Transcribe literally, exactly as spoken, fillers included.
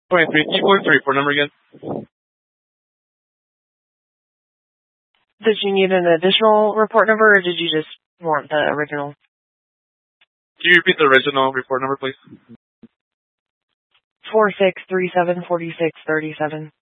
twenty-three. Key point three. Report number again. Did you need an additional report number, or did you just want the original? Can you repeat the original report number, please? Four six three seven forty six thirty seven.